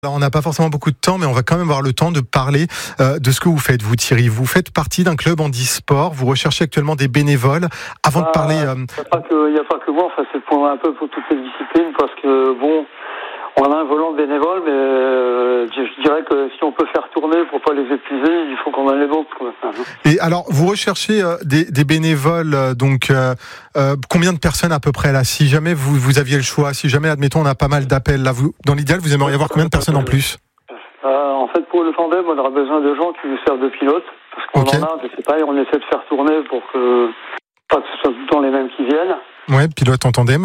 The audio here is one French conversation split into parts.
Alors, on n'a pas forcément beaucoup de temps, mais on va quand même avoir le temps de parler de ce que vous faites, vous Thierry. Vous faites partie d'un club handisport, vous recherchez actuellement des bénévoles. Avant de parler... Il n'y a pas que moi, enfin, c'est un peu pour toutes les disciplines, parce que bon, on a un volant de bénévoles, mais je dirais que si on peut faire tourner pour pas les épuiser, il faut qu'on en ait d'autres. Et alors, vous recherchez des bénévoles, combien de personnes à peu près là? Si jamais vous aviez le choix, si jamais, admettons, on a pas mal d'appels là, dans l'idéal, vous aimeriez avoir combien de personnes en plus? En fait, pour le tandem, on aura besoin de gens qui nous servent de pilotes, parce qu'on en a, je sais pas, et on essaie de faire tourner pour que pas que ce soit tout le temps les mêmes qui viennent. Ouais, pilote en tandem.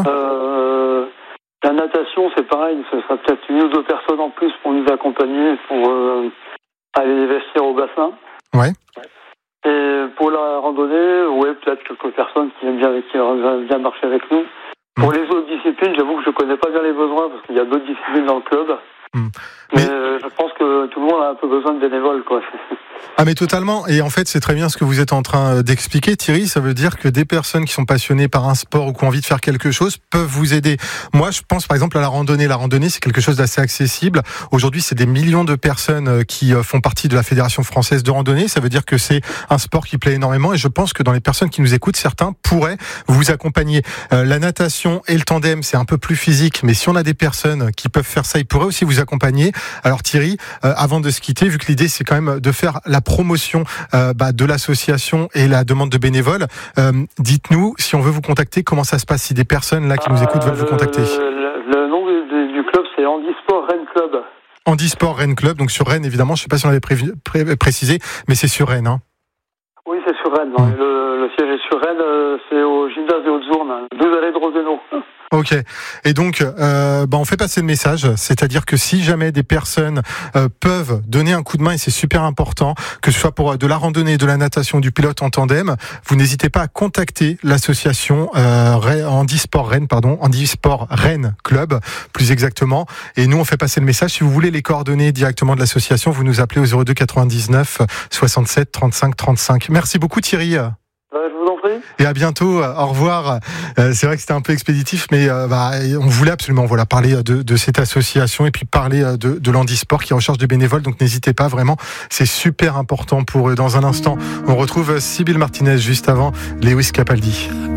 La natation, c'est pareil, ce sera peut-être une ou deux personnes en plus pour nous accompagner, pour aller les vestiaires au bassin. Ouais. Et pour la randonnée, ouais, peut-être quelques personnes qui aiment bien marcher avec nous. Pour les autres disciplines, j'avoue que je connais pas bien les besoins, parce qu'il y a d'autres disciplines dans le club. Mais je pense que tout le monde a un peu besoin de bénévoles, quoi. Ah mais totalement, et en fait c'est très bien ce que vous êtes en train d'expliquer Thierry, ça veut dire que des personnes qui sont passionnées par un sport ou qui ont envie de faire quelque chose peuvent vous aider. Moi je pense par exemple à la randonnée c'est quelque chose d'assez accessible. Aujourd'hui c'est des millions de personnes qui font partie de la Fédération Française de Randonnée, ça veut dire que c'est un sport qui plaît énormément et je pense que dans les personnes qui nous écoutent, certains pourraient vous accompagner. La natation et le tandem c'est un peu plus physique, mais si on a des personnes qui peuvent faire ça, ils pourraient aussi vous accompagner. Alors Thierry, avant de se quitter, vu que l'idée c'est quand même de faire la promotion de l'association et la demande de bénévoles, dites-nous, si on veut vous contacter, comment ça se passe si des personnes là qui nous écoutent veulent vous contacter? Le nom du club c'est Handisport Rennes Club. Handisport Rennes Club, donc sur Rennes évidemment, je ne sais pas si on avait précisé, mais c'est sur Rennes. Hein. Oui, c'est sur Rennes. Le siège est sur Rennes, c'est au gymnase des Hautes-Zournes, 12 allées de Rosenau. Ok. Et donc, on fait passer le message, c'est-à-dire que si jamais des personnes peuvent donner un coup de main, et c'est super important, que ce soit pour de la randonnée, de la natation, du pilote en tandem, vous n'hésitez pas à contacter l'association Handisport Rennes Club, plus exactement. Et nous, on fait passer le message. Si vous voulez les coordonnées directement de l'association, vous nous appelez au 02 99 67 35 35. Merci beaucoup Thierry. Et à bientôt, au revoir. C'est vrai que c'était un peu expéditif, mais on voulait absolument parler de cette association et puis parler de l'handisport qui recherche des bénévoles, donc n'hésitez pas, vraiment, c'est super important pour eux. Dans un instant, on retrouve Sybille Martinez juste avant Lewis Capaldi.